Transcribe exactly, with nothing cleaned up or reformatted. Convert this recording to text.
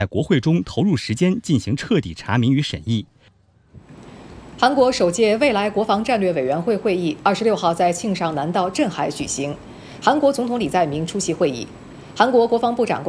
在国会中投入时间进行彻底查明与审议。 韩国首届未来国防战略委员会会议二十六号在庆尚南道镇海举行，韩国总统李在明出席会议，韩国国防部长官。